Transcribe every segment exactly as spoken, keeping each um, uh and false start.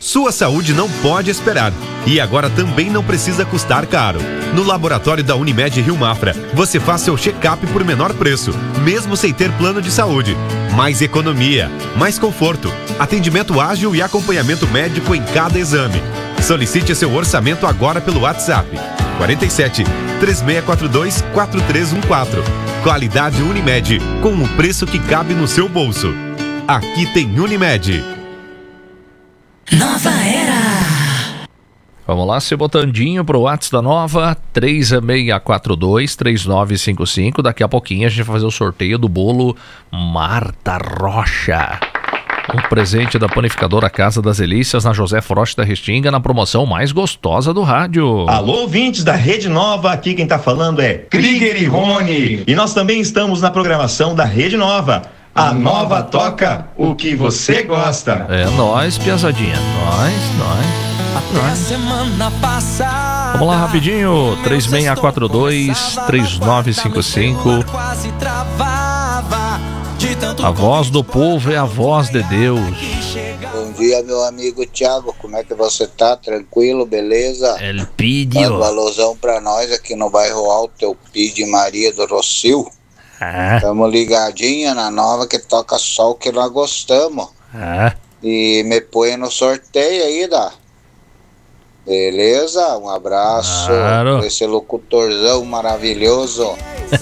Sua saúde não pode esperar e agora também não precisa custar caro. No laboratório da Unimed Rio Mafra, você faz seu check-up por menor preço, mesmo sem ter plano de saúde. Mais economia, mais conforto, atendimento ágil e acompanhamento médico em cada exame. Solicite seu orçamento agora pelo WhatsApp quarenta e sete, três seis quatro dois, quatro três um quatro. Qualidade Unimed, com o preço que cabe no seu bolso. Aqui tem Unimed. Nova Era. Vamos lá, seu botandinho pro WhatsApp da Nova, três seis quatro dois, três nove cinco cinco. Daqui a pouquinho a gente vai fazer o sorteio do bolo Marta Rocha. Um presente da panificadora Casa das Delícias, na José Frost da Restinga, na promoção mais gostosa do rádio. Alô, ouvintes da Rede Nova, aqui quem tá falando é Krieger e Rony. E nós também estamos na programação da Rede Nova. A Nova toca o que você gosta. É nóis, piazadinha. Nóis, nóis, nóis. Semana passada. Vamos lá rapidinho, três seis quatro dois, três nove cinco cinco. Quase travava. A voz do povo é a voz de Deus. Bom dia, meu amigo Thiago, como é que você tá? Tranquilo, beleza? El Pidio. Manda um alusão pra nós aqui no bairro Alto, eu Pidio Maria do Rocio. Ah. Tamo ligadinha na Nova que toca só o que nós gostamos. Ah. E me põe no sorteio aí, dá. Beleza? Um abraço Claro. pra esse locutorzão maravilhoso.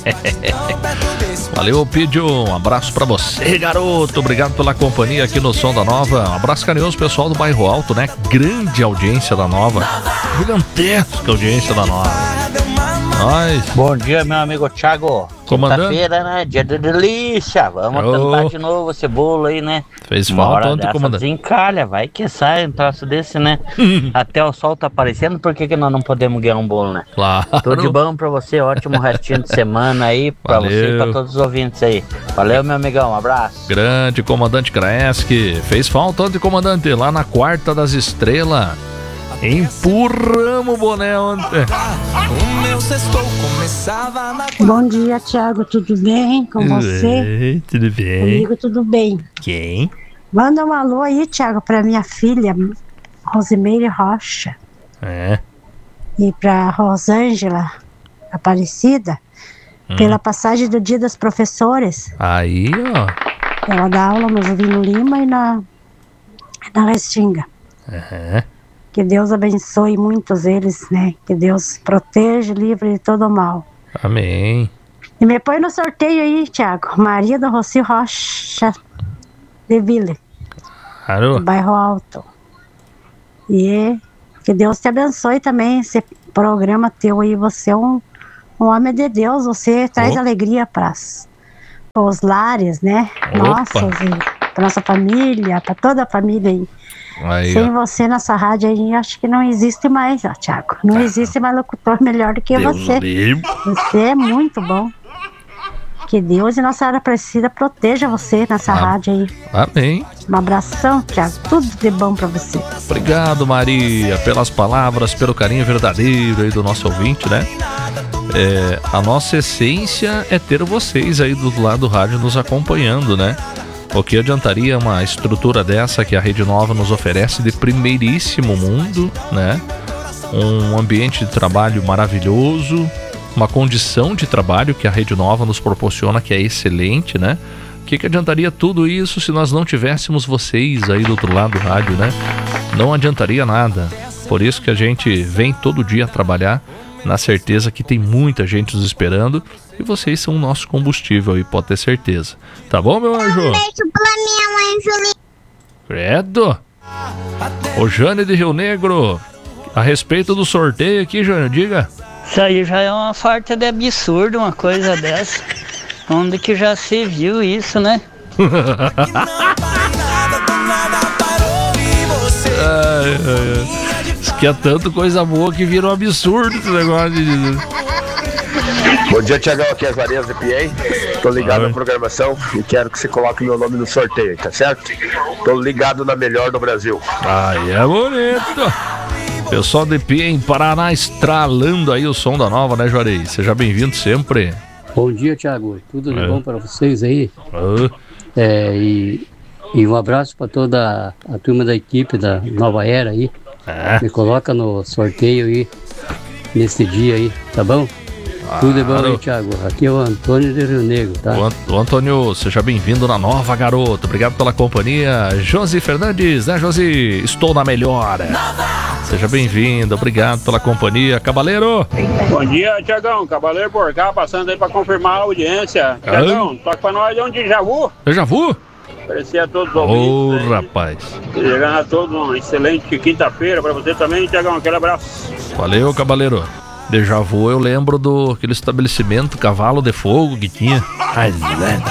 Valeu, Pidio. Um abraço pra você, garoto. Obrigado pela companhia aqui no Som da Nova. Um abraço carinhoso, pessoal do Bairro Alto, né? Grande audiência da Nova. Gigantesca audiência da Nova. Nós. Bom dia, meu amigo Thiago. Comandante. Quinta-feira, né? Dia da delícia. Vamos Ô. tentar de novo esse bolo aí, né? Fez Uma falta hora ontem, dessa comandante. desencalha, vai que sai um troço desse, né? Até o sol tá aparecendo, por que que nós não podemos ganhar um bolo, né? Claro. Tudo de bom pra você, ótimo restinho de semana aí, pra Valeu. você e pra todos os ouvintes aí. Valeu, meu amigão, um abraço. Grande comandante Kraeski. Fez falta ontem, comandante, lá na Quarta das Estrelas. Empurramos o boné ontem. O meu sextou começava na... Bom dia, Thiago, tudo bem com você? Ei, tudo bem? Comigo tudo bem. Quem? Manda um alô aí, Thiago, pra minha filha, Rosimeire Rocha. É. E pra Rosângela Aparecida, Hum. pela passagem do Dia das Professores. Aí, ó. Ela dá aula no Juvino Lima e na, na Restinga. Uhum. Que Deus abençoe muitos eles, né? Que Deus proteja, livre de todo mal. Amém. E me põe no sorteio aí, Thiago. Maria do Rocio Rocha de Ville, Claro. bairro Alto. E que Deus te abençoe também, esse programa teu aí. Você é um, um homem de Deus, você traz Opa. alegria para os lares, né? Opa. Nossos, para nossa família, para toda a família aí. Aí, Sem ó. você nessa rádio aí, acho que não existe mais, ó, Thiago. Não existe mais locutor melhor do que Deus você. livre. Você é muito bom. Que Deus e Nossa Senhora Aparecida proteja você nessa Ah. rádio aí. Amém. Um abração, Thiago. Tudo de bom pra você. Obrigado, Maria, pelas palavras, pelo carinho verdadeiro aí do nosso ouvinte, né? É, a nossa essência é ter vocês aí do lado do rádio nos acompanhando, né? O que adiantaria uma estrutura dessa que a Rede Nova nos oferece de primeiríssimo mundo, né? Um ambiente de trabalho maravilhoso, uma condição de trabalho que a Rede Nova nos proporciona que é excelente, né? O que, que adiantaria tudo isso se nós não tivéssemos vocês aí do outro lado do rádio, né? Não adiantaria nada. Por isso que a gente vem todo dia trabalhar na certeza que tem muita gente nos esperando e vocês são o nosso combustível aí, pode ter certeza. Tá bom, meu anjo? Um beijo pra minha mãe, Juliana. Credo! Ô Jane de Rio Negro, a respeito do sorteio aqui, Jane, diga. Isso aí já é uma farta de absurdo, uma coisa dessa. Onde que já se viu isso, né? Ai, ai, ai. Isso que é tanto coisa boa que vira um absurdo esse negócio de... Bom dia, Tiagão, aqui é as Varinhas de P A. Tô ligado Oi. na programação e quero que você coloque meu nome no sorteio, tá certo? Tô ligado na melhor do Brasil. Ai, é bonito. Pessoal de P em Paraná estralando aí o som da Nova, né, Juarez? Seja bem-vindo sempre. Bom dia, Thiago. Tudo de É. bom para vocês aí? Ah. É, e E um abraço para toda a turma da equipe da Nova Era aí. É. Me coloca no sorteio aí, nesse dia aí, tá bom? Claro. Tudo é bom aí, Thiago. Aqui é o Antônio de Rio Negro, tá? O, Ant- o Antônio, seja bem-vindo na Nova, garoto. Obrigado pela companhia. Josi Fernandes, né, Josi? Estou na melhor. Seja bem-vindo, obrigado pela companhia. Cabaleiro. Bom dia, Tiagão. Cabaleiro por cá, passando aí pra confirmar a audiência. Tiagão, toca pra nós de um déjà vu. Déjà vu? Agradecer a todos os Ô, ouvintes. oh, rapaz. Desejando a todos uma excelente quinta-feira. Pra você também, Tiagão. Aquele abraço. Valeu, Cabaleiro. Déjà vu, eu lembro do aquele estabelecimento Cavalo de Fogo que tinha. Ai, né?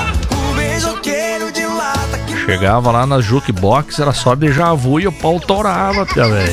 Chegava lá na jukebox, era só déjà vu e o pau torava, tia, velho.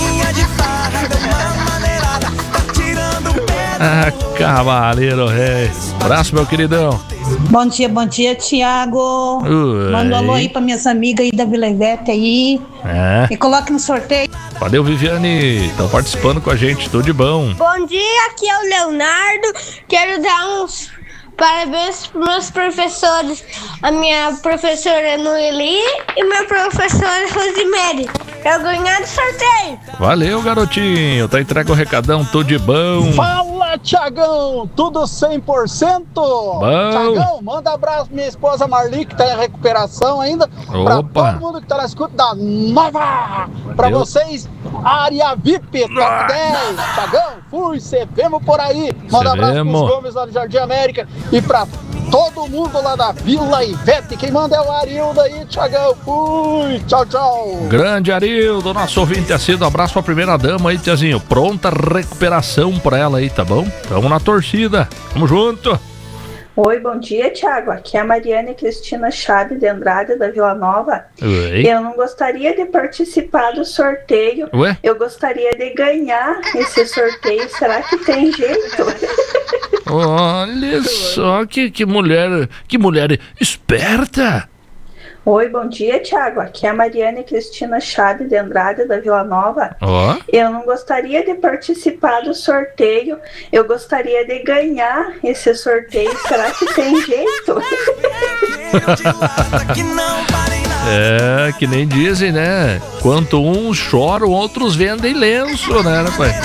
Ah, Cavaleiro Rei. Abraço, meu queridão. Bom dia, bom dia, Thiago. Oi. Manda um alô aí pra minhas amigas aí da Vila Ivete aí. É. E coloque no sorteio. Valeu, Viviane. Estão participando com a gente, tudo de bom. Bom dia, aqui é o Leonardo. Quero dar uns parabéns para meus professores. A minha professora Noeli e meu professor Rosemary. Eu ganhar do sorteio. Valeu, garotinho. Tá entregue o recadão, tudo de bom. Fala, Tiagão. Tudo cem por cento. Bom. Tiagão, manda abraço pra minha esposa Marli, que tá em recuperação ainda. Pra Opa. todo mundo que tá na escuta da Nova. Pra Eu... vocês, área V I P, top dez. Tiagão, fui, cê vemos por aí. Manda Cê abraço vemos. pros Gomes lá do Jardim América. E pra todo mundo lá da Vila Ivete. Quem manda é o Arildo aí, Tiagão. Fui, tchau, tchau. Grande Arildo, nosso ouvinte assíduo. Abraço pra primeira dama aí, tiazinho. Pronta recuperação pra ela aí, tá bom? Tamo na torcida. Tamo junto. Oi, bom dia, Thiago. Aqui é a Mariane Cristina Chade de Andrade, da Vila Nova. Oi. Eu não gostaria de participar do sorteio. Ué? Eu gostaria de ganhar esse sorteio. Será que tem jeito? Olha só que, que mulher, que mulher esperta. Oi, bom dia, Thiago. Aqui é a Mariane Cristina Chade de Andrade, da Vila Nova. Ó. Eu não gostaria de participar do sorteio. Eu gostaria de ganhar esse sorteio. Será que tem jeito? É, que nem dizem, né? Quanto uns choram, outros vendem lenço, né, rapaz?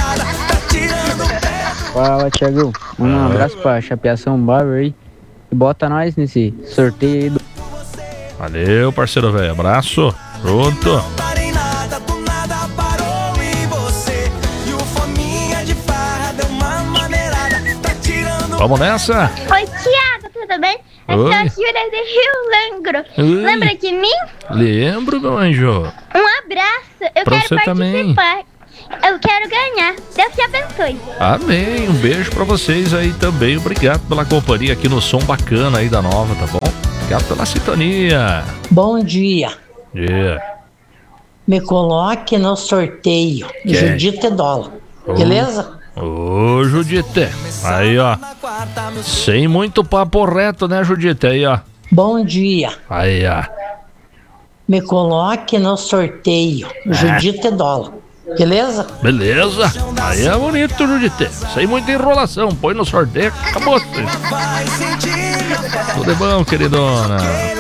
Fala, Thiago. Manda um abraço pra Chapeação Barber aí. E bota nós nesse sorteio aí do... Valeu, parceiro velho. Abraço. Pronto. Vamos nessa? Oi, Thiago, tudo bem? Eu sou a Oi. Júlia de Rio Langro. Oi. Lembra de mim? Lembro, meu anjo. Um abraço. Eu Pra quero você também. participar. Eu quero ganhar. Deus te abençoe. Amém. Um beijo pra vocês aí também. Obrigado pela companhia aqui no som bacana aí da Nova, tá bom? Obrigado pela sintonia. Bom dia. Yeah. Me coloque no sorteio. Quem? Judite Dólar. Oh. Beleza? Ô, Judite. Aí, ó. Sem muito papo reto, né, Judite? Aí, ó. Bom dia. Aí, ó. Me coloque no sorteio. Judite Dólar. Beleza? Beleza. Aí é bonito, Judite. Sem muita enrolação. Põe no sorteio. Acabou. Tudo bom, queridona?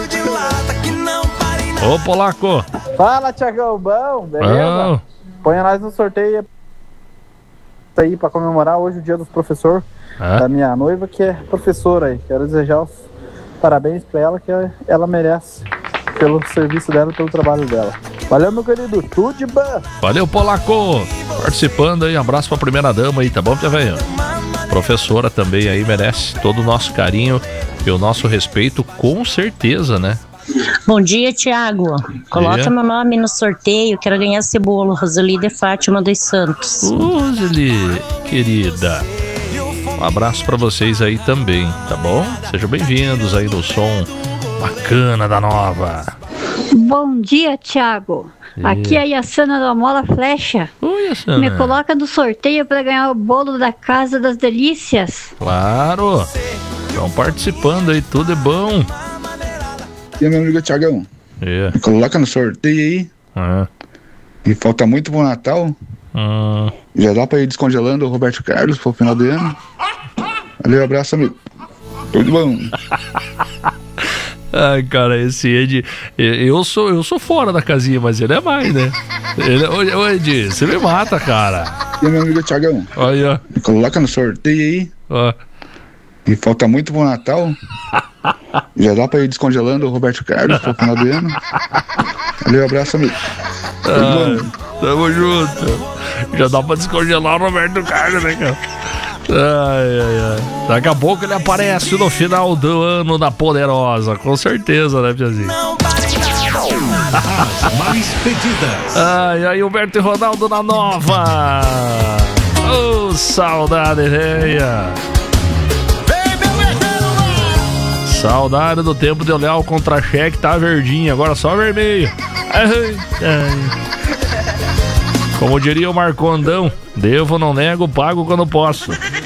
Ô, Polaco. Fala, Tiagão. Bom, beleza? Bom. Põe nós no sorteio aí pra comemorar hoje o dia dos professores Ah. da minha noiva, que é professora aí. Quero desejar os parabéns pra ela, que ela merece pelo serviço dela e pelo trabalho dela. Valeu, meu querido. Tudo de bom. Valeu, Polaco. Participando aí. Abraço pra primeira dama aí, tá bom, tia velho? Professora também aí merece todo o nosso carinho e o nosso respeito, com certeza, né? Bom dia, Thiago. Coloca Dia. meu nome no sorteio. Quero ganhar esse bolo. Roseli de Fátima dos Santos. Roseli, querida. Um abraço pra vocês aí também, tá bom? Sejam bem-vindos aí no som bacana da Nova. Bom dia, Thiago. Aqui é a Yassana da Mola Flecha. Oi, Yassana. Me coloca no sorteio para ganhar o bolo da Casa das Delícias. Claro. Estão participando aí, tudo é bom. E aí, meu amigo Thiagão? É. Me coloca no sorteio aí. É. E falta muito pro Natal. Hum. Já dá pra ir descongelando o Roberto Carlos pro final do ano. Valeu, abraço, amigo. Tudo bom. Ai, cara, esse Ed... Eu sou, eu sou fora da casinha, mas ele é mais, né? Ele, ô, ô, Ed, você me mata, cara. E meu amigo Thiagão? Olha. Me coloca no sorteio aí. Ó. E falta muito pro Natal. Já dá pra ir descongelando o Roberto Carlos pro final do ano. Valeu, abraço, amigo. Ah, tamo junto. Já dá pra descongelar o Roberto Carlos, né, cara? Ai, ai, ai. Daqui a pouco ele aparece no final do ano da Poderosa. Com certeza, né, Piazinho? Mais pedidas. Ai, ai, Humberto e Ronaldo na Nova. Oh, saudade, veia. Saudade do tempo de olhar o contra-cheque, tá verdinho, agora só vermelho. Ai, ai. Como diria o Marcondão, devo, não nego, pago quando posso.